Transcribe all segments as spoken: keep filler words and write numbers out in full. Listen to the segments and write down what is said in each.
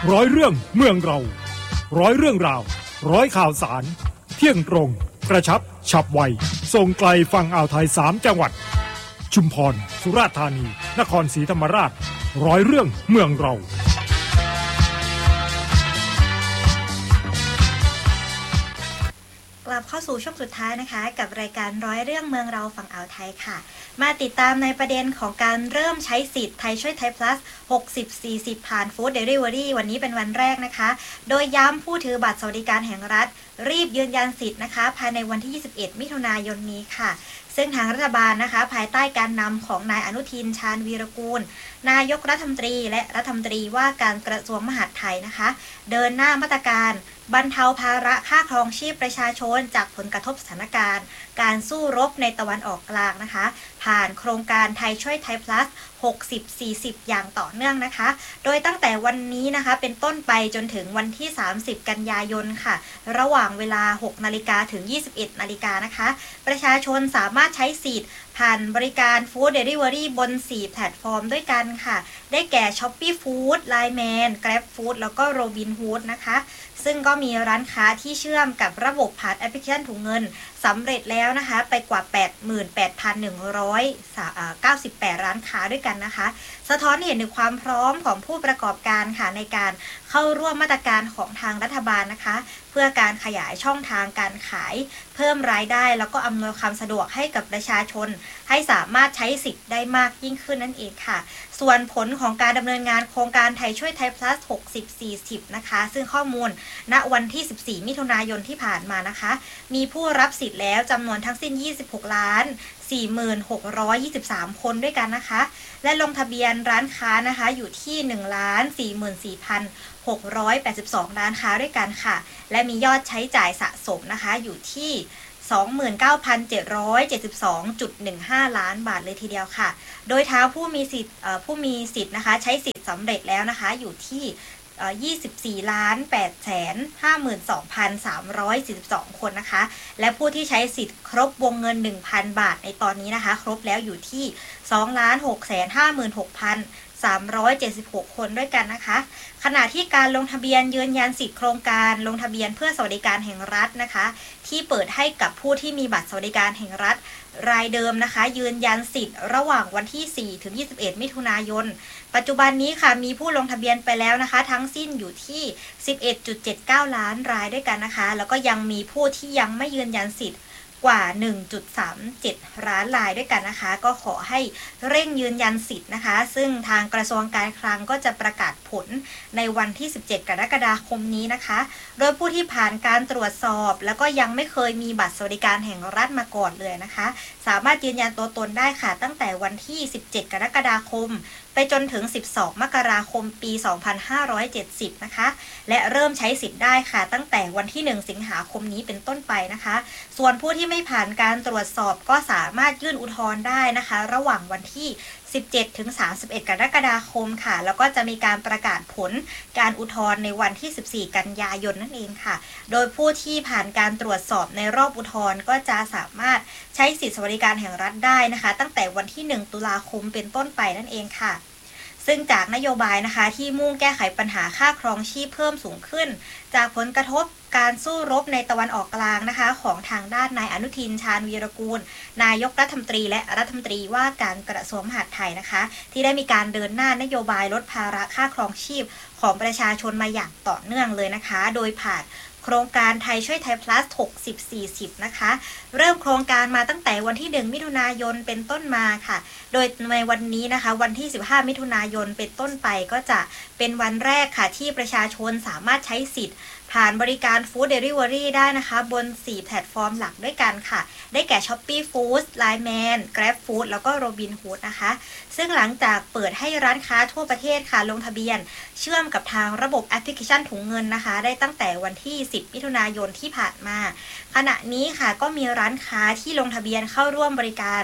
ร้อยเรื่องเมืองเราร้อยเรื่องราวร้อยข่าวสารเที่ยงตรงกระชับฉับไวส่งไกลฝั่งอ่าวไทยสามจังหวัดชุมพรสุราษฎร์ธานีนครศรีธรรมราชร้อยเรื่องเมืองเรากลับเข้าสู่ช่วงสุดท้ายนะคะกับรายการร้อยเรื่องเมืองเราฝั่งอ่าวไทยค่ะมาติดตามในประเด็นของการเริ่มใช้สิทธิ์ไทยช่วยไทย plus หกสิบ สี่สิบ ผ่านฟู้ดเดลิเวอรี่วันนี้เป็นวันแรกนะคะโดยย้ำผู้ถือบัตรสวัสดิการแห่งรัฐรีบยืนยันสิทธิ์นะคะภายในวันที่ยี่สิบเอ็ดมิถุนายนนี้ค่ะซึ่งทางรัฐบาลนะคะภายใต้การนำของนายอนุทินชาญวีรกูลนายกรัฐมนตรีและรัฐมนตรีว่าการกระทรวงมหาดไทยนะคะเดินหน้ามาตรการบรรเทาภาระค่าครองชีพประชาชนจากผลกระทบสถานการณ์การสู้รบในตะวันออกกลางนะคะผ่านโครงการไทยช่วยไทย plus หกสิบ สี่สิบ อย่างต่อเนื่องนะคะโดยตั้งแต่วันนี้นะคะเป็นต้นไปจนถึงวันที่สามสิบกันยายนค่ะระหว่างเวลา หกนาฬิกา ถึง ยี่สิบเอ็ดนาฬิกานะคะประชาชนสามารถใช้สิทธิ์ผ่านบริการ Food Delivery บนสี่แพลตฟอร์มด้วยกันค่ะได้แก่ Shopee Food ไลน์ แมน Grab Food แล้วก็ Robinhood นะคะซึ่งก็มีร้านค้าที่เชื่อมกับระบบผ่านแอปพลิเคชันถุงเงินสำเร็จแล้วนะคะไปกว่า แปดหมื่นแปดพันหนึ่งร้อยเก้าสิบแปด ร้านค้าด้วยกันนะคะสะท้อนเห็นถึงความพร้อมของผู้ประกอบการค่ะในการเข้าร่วมมาตรการของทางรัฐบาลนะคะเพื่อการขยายช่องทางการขายเพิ่มรายได้แล้วก็อำนวยความสะดวกให้กับประชาชนให้สามารถใช้สิทธิ์ได้มากยิ่งขึ้นนั่นเองค่ะส่วนผลของการดำเนินงานโครงการไทยช่วยไทย plus หกสิบ สี่สิบ นะคะซึ่งข้อมูลณวันที่สิบสี่มิถุนายนที่ผ่านมานะคะมีผู้รับสิทธิ์แล้วจำนวนทั้งสิ้นยี่สิบหกล้านสี่หมื่นหกร้อยยี่สิบสาม คนด้วยกันนะคะและลงทะเบียนร้านค้านะคะอยู่ที่ หนึ่งล้านสี่หมื่นสี่พันหกร้อยแปดสิบสอง ร้านค้าด้วยกันค่ะและมียอดใช้จ่ายสะสมนะคะอยู่ที่ สองหมื่นเก้าพันเจ็ดร้อยเจ็ดสิบสองจุดหนึ่งห้า ล้านบาทเลยทีเดียวค่ะโดยทางผู้มีสิทธิ์ผู้มีสิทธิ์นะคะใช้สิทธิ์สำเร็จแล้วนะคะอยู่ที่ยี่สิบสี่ล้านแปดแสนห้าหมื่นสองพันสามร้อยสี่สิบสอง คนนะคะและผู้ที่ใช้สิทธิ์ครบวงเงิน หนึ่งพัน บาทในตอนนี้นะคะครบแล้วอยู่ที่ สองล้านหกแสนห้าหมื่นหกพันสามร้อยเจ็ดสิบหก คนด้วยกันนะคะขณะที่การลงทะเบียนยืนยันสิทธิโครงการลงทะเบียนเพื่อสวัสดิการแห่งรัฐนะคะที่เปิดให้กับผู้ที่มีบัตรสวัสดิการแห่งรัฐรายเดิมนะคะยืนยันสิทธิ์ระหว่างวันที่สี่ถึงยี่สิบเอ็ดมิถุนายนปัจจุบันนี้ค่ะมีผู้ลงทะเบียนไปแล้วนะคะทั้งสิ้นอยู่ที่ สิบเอ็ดจุดเจ็ดเก้า ล้านรายด้วยกันนะคะแล้วก็ยังมีผู้ที่ยังไม่ยืนยันสิทธิ์กว่า หนึ่งจุดสามเจ็ด ล้านรายด้วยกันนะคะก็ขอให้เร่งยืนยันสิทธิ์นะคะซึ่งทางกระทรวงการคลังก็จะประกาศผลในวันที่สิบเจ็ดกรกฎาคมนี้นะคะโดยผู้ที่ผ่านการตรวจสอบแล้วก็ยังไม่เคยมีบัตรสวัสดิการแห่งรัฐมาก่อนเลยนะคะสามารถยืนยันตัวตนได้ค่ะตั้งแต่วันที่สิบเจ็ดกรกฎาคมไปจนถึงสิบสองมกราคมปีสองพันห้าร้อยเจ็ดสิบนะคะและเริ่มใช้สิทธิ์ได้ค่ะตั้งแต่วันที่หนึ่งสิงหาคมนี้เป็นต้นไปนะคะส่วนผู้ที่ไม่ผ่านการตรวจสอบก็สามารถยื่นอุทธรณ์ได้นะคะระหว่างวันที่สิบเจ็ดถึงสามสิบเอ็ดกรกฎาคมค่ะแล้วก็จะมีการประกาศผลการอุทธรณ์ในวันที่สิบสี่กันยายนนั่นเองค่ะโดยผู้ที่ผ่านการตรวจสอบในรอบอุทธรณ์ก็จะสามารถใช้สิทธิสวัสดิการแห่งรัฐได้นะคะตั้งแต่วันที่หนึ่งตุลาคมเป็นต้นไปนั่นเองค่ะซึ่งจากนโยบายนะคะที่มุ่งแก้ไขปัญหาค่าครองชีพเพิ่มสูงขึ้นจากผลกระทบการสู้รบในตะวันออกกลางนะคะของทางด้านนายอนุทินชาญวีรกูลนายกรัฐมนตรีและรัฐมนตรีว่าการกระทรวงมหาดไทยนะคะที่ได้มีการเดินหน้านโยบายลดภาระค่าครองชีพของประชาชนมาอย่างต่อเนื่องเลยนะคะโดยผ่านโครงการไทยช่วยไทย plus หกสิบ สี่สิบ นะคะเริ่มโครงการมาตั้งแต่วันที่หนึ่งมิถุนายนเป็นต้นมาค่ะโดยในวันนี้นะคะวันที่สิบห้ามิถุนายนเป็นต้นไปก็จะเป็นวันแรกค่ะที่ประชาชนสามารถใช้สิทธิ์ผ่านบริการ Food Delivery ได้นะคะบนสี่แพลตฟอร์มหลักด้วยกันค่ะได้แก่ Shopee Food ไลน์ แมน Grab Food แล้วก็ Robinhood นะคะซึ่งหลังจากเปิดให้ร้านค้าทั่วประเทศค่ะลงทะเบียนเชื่อมกับทางระบบแอปพลิเคชันถุงเงินนะคะได้ตั้งแต่วันที่สิบมิถุนายนที่ผ่านมาขณะนี้ค่ะก็มีร้านค้าที่ลงทะเบียนเข้าร่วมบริการ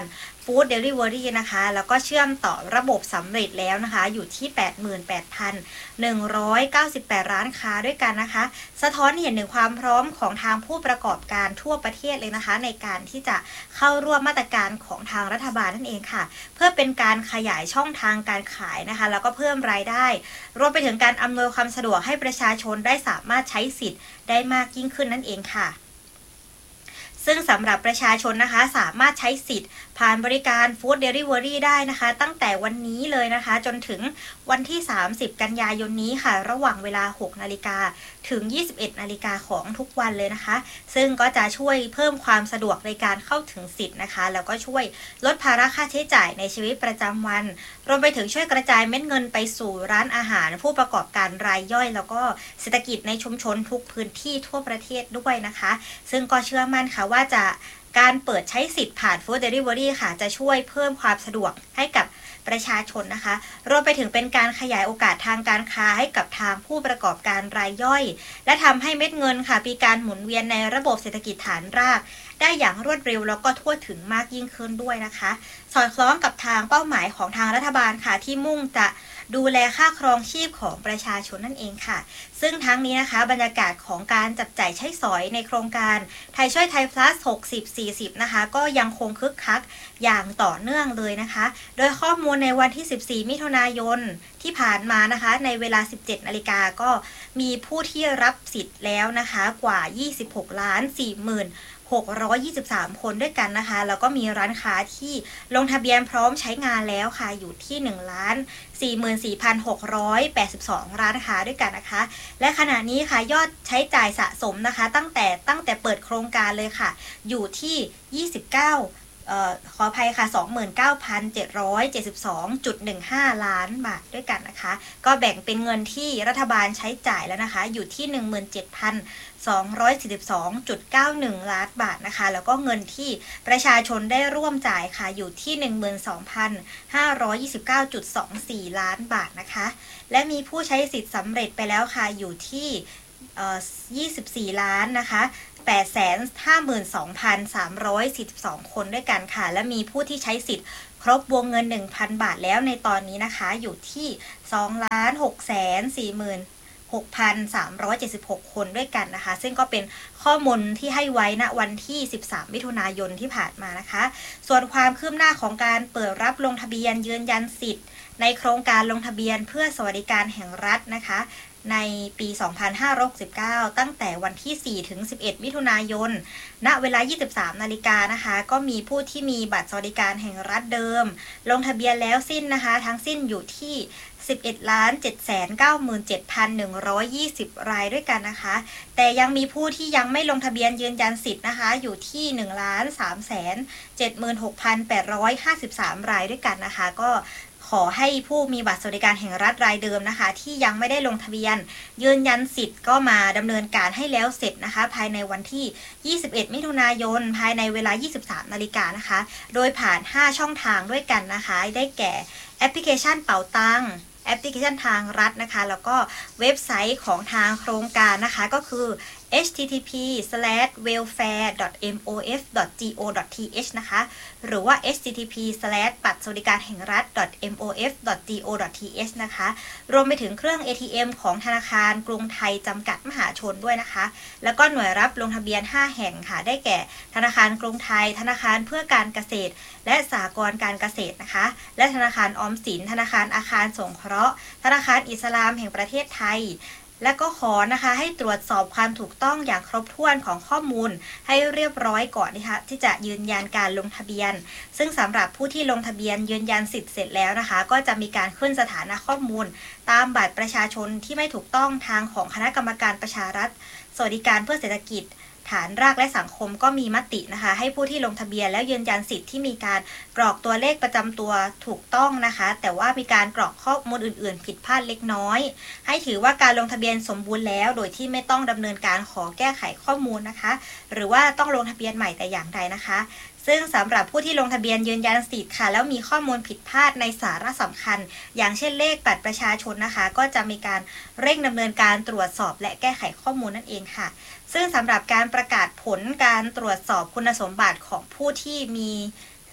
Food Delivery นะคะแล้วก็เชื่อมต่อระบบสำเร็จแล้วนะคะอยู่ที่ แปดหมื่นแปดพันหนึ่งร้อยเก้าสิบแปด ร้านค้าด้วยกันนะคะสะท้อนเห็นถึงความพร้อมของทางผู้ประกอบการทั่วประเทศเลยนะคะในการที่จะเข้าร่วมมาตรการของทางรัฐบาลนั่นเองค่ะเพื่อเป็นการขยายช่องทางการขายนะคะแล้วก็เพิ่มรายได้รวมไปถึงการอำนวยความสะดวกให้ประชาชนได้สามารถใช้สิทธิ์ได้มากยิ่งขึ้นนั่นเองค่ะซึ่งสำหรับประชาชนนะคะสามารถใช้สิทธิ์ผ่านบริการ Food Delivery ได้นะคะตั้งแต่วันนี้เลยนะคะจนถึงวันที่สามสิบกันยายนนี้ค่ะระหว่างเวลา หกนาฬิกา ถึง ยี่สิบเอ็ดนาฬิกาของทุกวันเลยนะคะซึ่งก็จะช่วยเพิ่มความสะดวกในการเข้าถึงสิทธิ์นะคะแล้วก็ช่วยลดภาระค่าใช้จ่ายในชีวิตประจำวันรวมไปถึงช่วยกระจายเม็ดเงินไปสู่ร้านอาหารผู้ประกอบการรายย่อยแล้วก็เศรษฐกิจในชุมชนทุกพื้นที่ทั่วประเทศด้วยนะคะซึ่งก็เชื่อมั่นค่ะว่าจะการเปิดใช้สิทธิ์ผ่าน Food Delivery ค่ะจะช่วยเพิ่มความสะดวกให้กับประชาชนนะคะรวมไปถึงเป็นการขยายโอกาสทางการค้าให้กับทางผู้ประกอบการรายย่อยและทำให้เม็ดเงินค่ะมีการหมุนเวียนในระบบเศรษฐกิจฐานรากได้อย่างรวดเร็วแล้วก็ทั่วถึงมากยิ่งขึ้นด้วยนะคะสอดคล้องกับทางเป้าหมายของทางรัฐบาลค่ะที่มุ่งจะดูแลค่าครองชีพของประชาชนนั่นเองค่ะซึ่งทั้งนี้นะคะบรรยากาศของการจับจ่ายใช้สอยในโครงการไทยช่วยไทย plus หกสิบ สี่สิบนะคะก็ยังคงคึกคักอย่างต่อเนื่องเลยนะคะโดยข้อมูลในวันที่สิบสี่มิถุนายนที่ผ่านมานะคะในเวลา สิบเจ็ดนาฬิกาก็มีผู้ที่รับสิทธิ์แล้วนะคะกว่า ยี่สิบหกล้านสี่หมื่นหกร้อยยี่สิบสาม คนด้วยกันนะคะแล้วก็มีร้านค้าที่ลงทะเบียนพร้อมใช้งานแล้วค่ะอยู่ที่ หนึ่งล้านสี่หมื่นสี่พันหกร้อยแปดสิบสอง ร้านค้าด้วยกันนะคะและขณะนี้ค่ะยอดใช้จ่ายสะสมนะคะตั้งแต่ตั้งแต่เปิดโครงการเลยค่ะอยู่ที่ยี่สิบเก้าเอ่อขออภัยค่ะ สองหมื่นเก้าพันเจ็ดร้อยเจ็ดสิบสองจุดหนึ่งห้า ล้านบาทด้วยกันนะคะก็แบ่งเป็นเงินที่รัฐบาลใช้จ่ายแล้วนะคะอยู่ที่ หนึ่งหมื่นเจ็ดพันสองร้อยสี่สิบสองจุดเก้าหนึ่ง ล้านบาทนะคะแล้วก็เงินที่ประชาชนได้ร่วมจ่ายค่ะอยู่ที่ หนึ่งหมื่นสองพันห้าร้อยยี่สิบเก้าจุดสองสี่ ล้านบาทนะคะและมีผู้ใช้สิทธิ์สำเร็จไปแล้วค่ะอยู่ที่เอ่อยี่สิบสี่ล้านนะคะแปดแสนห้าหมื่นสองพันสามร้อยสี่สิบสอง คนด้วยกันค่ะและมีผู้ที่ใช้สิทธิ์ครบวงเงิน หนึ่งพัน บาทแล้วในตอนนี้นะคะอยู่ที่ สองล้านหกแสนสี่หมื่นหกพันสามร้อยเจ็ดสิบหก คนด้วยกันนะคะซึ่งก็เป็นข้อมูลที่ให้ไว้ณวันที่สิบสามมิถุนายนที่ผ่านมานะคะส่วนความคืบหน้าของการเปิดรับลงทะเบียนยืนยันสิทธิ์ในโครงการลงทะเบียนเพื่อสวัสดิการแห่งรัฐนะคะในปีสองพันห้าร้อยหกสิบเก้าตั้งแต่วันที่สี่ถึงสิบเอ็ดมิถุนายนณเวลา ยี่สิบสามนาฬิกานะคะก็มีผู้ที่มีบัตรสวัสดิการแห่งรัฐเดิมลงทะเบียนแล้วสิ้นนะคะทั้งสิ้นอยู่ที่สิบเอ็ดล้านเจ็ดแสนเก้าหมื่นเจ็ดพันหนึ่งร้อยยี่สิบ รายด้วยกันนะคะแต่ยังมีผู้ที่ยังไม่ลงทะเบียนยืนยันสิทธิ์นะคะอยู่ที่ หนึ่งล้านสามแสนเจ็ดหมื่นหกพันแปดร้อยห้าสิบสาม รายด้วยกันนะคะก็ขอให้ผู้มีบัตรสวัสดิการแห่งรัฐรายเดิมนะคะที่ยังไม่ได้ลงทะเบียนยืนยันสิทธิ์ก็มาดำเนินการให้แล้วเสร็จนะคะภายในวันที่ยี่สิบเอ็ดมิถุนายนภายในเวลา ยี่สิบสามนาฬิกานะคะโดยผ่านห้าช่องทางด้วยกันนะคะได้แก่แอปพลิเคชันเป๋าตังแอปพลิเคชันทางรัฐนะคะแล้วก็เว็บไซต์ของทางโครงการนะคะก็คือ เอช ที ที พี สแลช เวลแฟร์ ดอท เอ็ม โอ เอฟ ดอท จี โอ ดอท ที เอช นะคะหรือว่า เอช ที ที พี สแลช บัตรสวัสดิการแห่งรัฐ ดอท เอ็ม โอ เอฟ ดอท จี โอ ดอท ที เอช นะคะรวมไปถึงเครื่อง เอ ที เอ็ม ของธนาคารกรุงไทยจำกัดมหาชนด้วยนะคะแล้วก็หน่วยรับลงทะเบียนห้าแห่งค่ะได้แก่ธนาคารกรุงไทยธนาคารเพื่อการเกษตรและสหกรณ์การเกษตรนะคะและธนาคารออมสินธนาคารอาคารสงเคราะห์ธนาคารอิสลามแห่งประเทศไทยและก็ขอนะคะให้ตรวจสอบความถูกต้องอย่างครบถ้วนของข้อมูลให้เรียบร้อยก่อนนะคะที่จะยืนยันการลงทะเบียนซึ่งสำหรับผู้ที่ลงทะเบียนยืนยันสิทธิ์เสร็จแล้วนะคะก็จะมีการขึ้นสถานะข้อมูลตามบัตรประชาชนที่ไม่ถูกต้องทางของคณะกรรมการประชารัฐสวัสดิการเพื่อเศรษฐกิจฐานรากและสังคมก็มีมตินะคะให้ผู้ที่ลงทะเบียนแล้วยืนยันสิทธิ์ที่มีการกรอกตัวเลขประจำตัวถูกต้องนะคะแต่ว่ามีการกรอกข้อมูลอื่นๆผิดพลาดเล็กน้อยให้ถือว่าการลงทะเบียนสมบูรณ์แล้วโดยที่ไม่ต้องดำเนินการขอแก้ไขข้อมูลนะคะหรือว่าต้องลงทะเบียนใหม่แต่อย่างใดนะคะซึ่งสำหรับผู้ที่ลงทะเบียนยืนยันสิทธิ์ค่ะแล้วมีข้อมูลผิดพลาดในสาระสำคัญอย่างเช่นเลขบัตรประชาชนนะคะก็จะมีการเร่งดำเนินการตรวจสอบและแก้ไขข้อมูลนั่นเองค่ะซึ่งสำหรับการประกาศผลการตรวจสอบคุณสมบัติของผู้ที่มี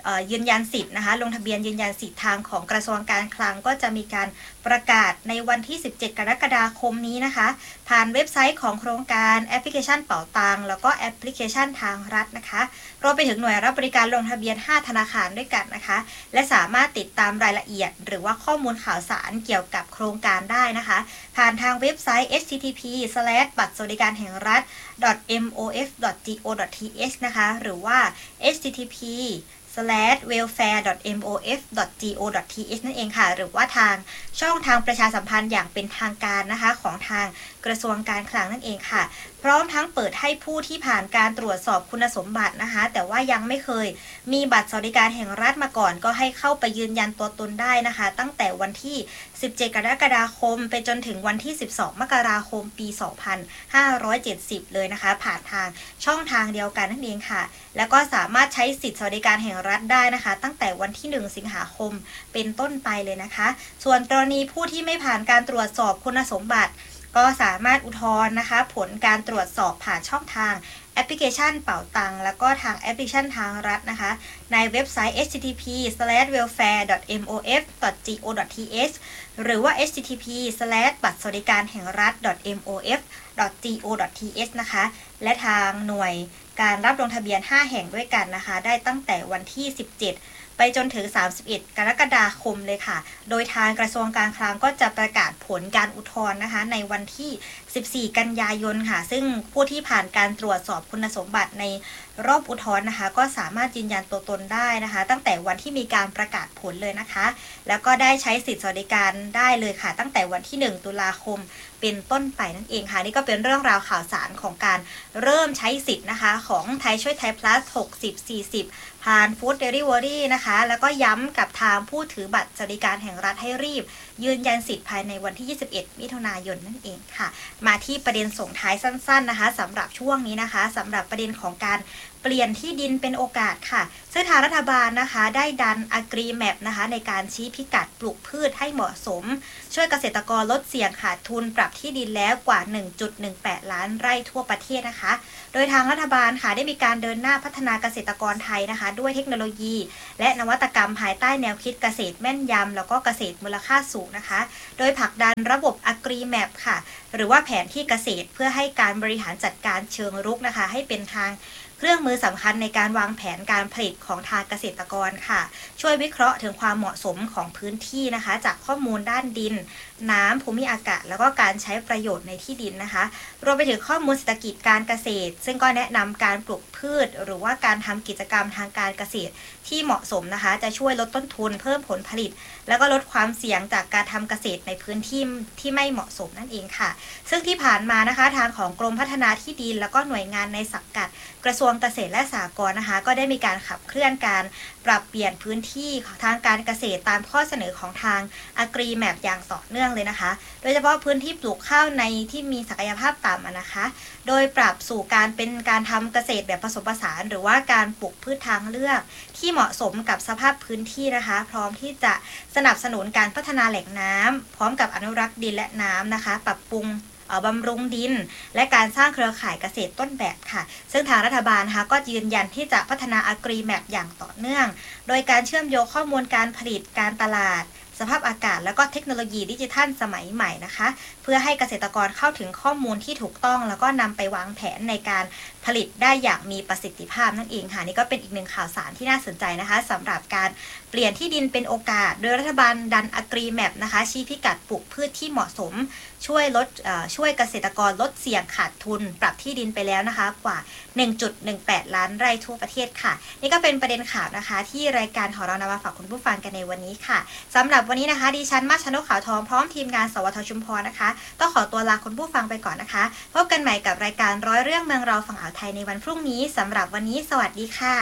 ยืนยันสิทธิ์นะคะลงทะเบียนยืนยันสิทธิ์ทางของกระทรวงการคลังก็จะมีการประกาศในวันที่สิบเจ็ดกรกฎาคมนี้นะคะผ่านเว็บไซต์ของโครงการแอปพลิเคชันเป๋าตังแล้วก็แอปพลิเคชันทางรัฐนะคะรวมไปถึงหน่วยรับบริการลงทะเบียนห้าธนาคารด้วยกันนะคะและสามารถติดตามรายละเอียดหรือว่าข้อมูลข่าวสารเกี่ยวกับโครงการได้นะคะผ่านทางเว็บไซต์ เอช ที ที พี สแลช บัตรสวัสดิการแห่งรัฐ ดอท เอ็ม โอ เอฟ ดอท จี โอ ดอท ที เอช นะคะหรือว่า เอช ที ที พี สแลช เวลแฟร์ ดอท เอ็ม โอ เอฟ ดอท จี โอ ดอท ที เอช นั่นเองค่ะหรือว่าทางช่องทางประชาสัมพันธ์อย่างเป็นทางการนะคะของทางกระทรวงการคลังนั่นเองค่ะพร้อมทั้งเปิดให้ผู้ที่ผ่านการตรวจสอบคุณสมบัตินะคะแต่ว่ายังไม่เคยมีบัตรสวัสดิการแห่งรัฐมาก่อนก็ให้เข้าไปยืนยันตัวตนได้นะคะตั้งแต่วันที่สิบเจ็ดกรกฎาคมไปจนถึงวันที่สิบสองมกราคมปีสองพันห้าร้อยเจ็ดสิบเลยนะคะผ่านทางช่องทางเดียวกันนั่นเองค่ะแล้วก็สามารถใช้สิทธิสวัสดิการแห่งรัฐได้นะคะตั้งแต่วันที่หนึ่งสิงหาคมเป็นต้นไปเลยนะคะส่วนกรณีผู้ที่ไม่ผ่านการตรวจสอบคุณสมบัติก็สามารถอุทธรณ์นะคะผลการตรวจสอบผ่านช่องทางแอปพลิเคชันเป๋าตังแล้วก็ทางแอปพลิเคชันทางรัฐนะคะในเว็บไซต์ เอช ที ที พี สแลช เวลแฟร์ ดอท เอ็ม โอ เอฟ ดอท จี โอ ดอท ที เอช หรือว่า เอช ที ที พี สแลช บัตรสวัสดิการแห่งรัฐ ดอท เอ็ม โอ เอฟ ดอท จี โอ ดอท ที เอช นะคะและทางหน่วยการรับลงทะเบียนห้าแห่งด้วยกันนะคะได้ตั้งแต่วันที่สิบเจ็ดไปจนถึงสามสิบเอ็ดกรกฎาคมเลยค่ะโดยทางกระทรวงการคลังก็จะประกาศผลการอุทธรณ์นะคะในวันที่สิบสี่กันยายนค่ะซึ่งผู้ที่ผ่านการตรวจสอบคุณสมบัติในรอบอุทธรณ์นะคะก็สามารถยืนยันตัวตนได้นะคะตั้งแต่วันที่มีการประกาศผลเลยนะคะแล้วก็ได้ใช้สิทธิสวัสดิการได้เลยค่ะตั้งแต่วันที่หนึ่งตุลาคมเป็นต้นไปนั่นเองค่ะนี่ก็เป็นเรื่องราวข่าวสารของการเริ่มใช้สิทธิ์นะคะของไทยช่วยไทย plus หกสิบ สี่สิบผ่านฟู้ดเดลิเวอรี่นะคะแล้วก็ย้ำกับทางผู้ถือบัตรสวัสดิการแห่งรัฐให้รีบยืนยันสิทธิ์ภายในวันที่ยี่สิบเอ็ดมิถุนายนนั่นเองค่ะมาที่ประเด็นส่งท้ายสั้นๆนะคะสำหรับช่วงนี้นะคะสำหรับประเด็นของการเปลี่ยนที่ดินเป็นโอกาสค่ะซึ่งทางรัฐบาลนะคะได้ดัน Agri-Map นะคะในการชี้พิกัดปลูกพืชให้เหมาะสมช่วยเกษตรกรลดเสี่ยงขาดทุนปรับที่ดินแล้วกว่า หนึ่งจุดหนึ่งแปด ล้านไร่ทั่วประเทศนะคะโดยทางรัฐบาลค่ะได้มีการเดินหน้าพัฒนาเกษตรกรไทยนะคะด้วยเทคโนโลยีและนวัตกรรมภายใต้แนวคิดเกษตรแม่นยำแล้วก็เกษตรมูลค่าสูงนะคะโดยผลักดันระบบ Agri-Map ค่ะหรือว่าแผนที่เกษตรเพื่อให้การบริหารจัดการเชิงรุกนะคะให้เป็นทางเครื่องมือสำคัญในการวางแผนการผลิตของทางเกษตรกรค่ะช่วยวิเคราะห์ถึงความเหมาะสมของพื้นที่นะคะจากข้อมูลด้านดินน้ำภูมิอากาศแล้วก็การใช้ประโยชน์ในที่ดินนะคะรวมไปถึงข้อมูลเศรษฐกิจการเกษตรซึ่งก็แนะนำการปลูกพืชหรือว่าการทำกิจกรรมทางการเกษตรที่เหมาะสมนะคะจะช่วยลดต้นทุนเพิ่มผลผลิตแล้วก็ลดความเสี่ยงจากการทำเกษตรในพื้นที่ที่ไม่เหมาะสมนั่นเองค่ะซึ่งที่ผ่านมานะคะทางของกรมพัฒนาที่ดินแล้วก็หน่วยงานในสังกัดกระทรวงเกษตรและสหกรณ์นะคะก็ได้มีการขับเคลื่อนการปรับเปลี่ยนพื้นที่ทางการเกษตรตามข้อเสนอของทาง Agri-Map อย่างต่อเนื่องเลยนะคะโดยเฉพาะพื้นที่ปลูกข้าวในที่มีศักยภาพต่ำนะคะโดยปรับสู่การเป็นการทำเกษตรแบบผสมผสานหรือว่าการปลูกพืชทางเลือกที่เหมาะสมกับสภาพพื้นที่นะคะพร้อมที่จะสนับสนุนการพัฒนาแหล่งน้ำพร้อมกับอนุรักษ์ดินและน้ำนะคะปรับปรุงบำรุงดินและการสร้างเครือข่ายเกษตรต้นแบบค่ะซึ่งทางรัฐบาลนะคะก็ยืนยันที่จะพัฒนา Agri-Map อย่างต่อเนื่องโดยการเชื่อมโยงข้อมูลการผลิตการตลาดสภาพอากาศและก็เทคโนโลยีดิจิทัลสมัยใหม่นะคะเพื่อให้เกษตรกรเข้าถึงข้อมูลที่ถูกต้องแล้วก็นำไปวางแผนในการผลิตได้อย่างมีประสิทธิภาพนั่นเองค่ะนี่ก็เป็นอีกหนึ่งข่าวสารที่น่าสนใจนะคะสำหรับการเปลี่ยนที่ดินเป็นโอกาสโดยรัฐบาลดัน Agri-Map นะคะชี้พิกัดปลูกพืชที่เหมาะสมช่วยลดช่วยเกษตรกรลดเสี่ยงขาดทุนปรับที่ดินไปแล้วนะคะกว่า หนึ่งจุดหนึ่งแปด ล้านไร่ทั่วประเทศค่ะนี่ก็เป็นประเด็นข่าวนะคะที่รายการของเรานำมาฝากคุณผู้ฟังกันในวันนี้ค่ะสำหรับวันนี้นะคะดิฉันมาชนกขาวทองพร้อมทีมงานสวทชุมพรนะคะต้องขอตัวลาคุณผู้ฟังไปก่อนนะคะพบกันใหม่กับรายการร้อยเรื่องเมืองเราฝั่งอ่าวไทยในวันพรุ่งนี้สำหรับวันนี้สวัสดีค่ะ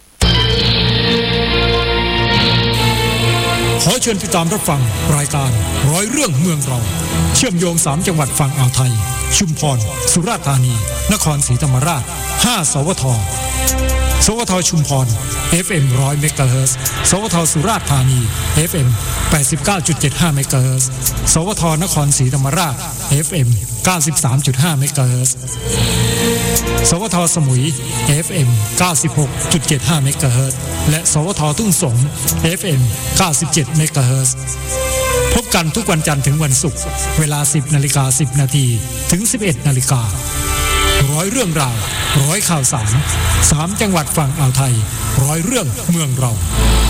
ขอเชิญติดตามรับฟังรายการร้อยเรื่องเมืองเราเชื่อมโยงสามจังหวัดฝั่งอ่าวไทยชุมพรสุราษฎร์ธานีนครศรีธรรมราชห้าสวทสวทชุมพร เอฟ เอ็ม หนึ่งร้อย เมกะเฮิรตซ์สวทสุราษฎร์ธานี เอฟ เอ็ม แปดสิบเก้าจุดเจ็ดห้า เมกะเฮิรตซ์สวทนครศรีธรรมราช เอฟ เอ็ม เก้าสิบสามจุดห้า เมกะเฮิรตซ์สวทสมุย เอฟ เอ็ม เก้าสิบหกจุดเจ็ดห้า เมกะเฮิรตซ์และสวททุ่งสง เอฟ เอ็ม เก้าสิบเจ็ด เมกะเฮิรตซ์พบกันทุกวันจันทร์ถึงวันศุกร์เวลา สิบนาฬิกาสิบนาทีถึง สิบเอ็ดนาฬิการ้อยเรื่องราวร้อยข่าวสารสามจังหวัดฝั่งอ่าวไทยร้อยเรื่องเมืองเรา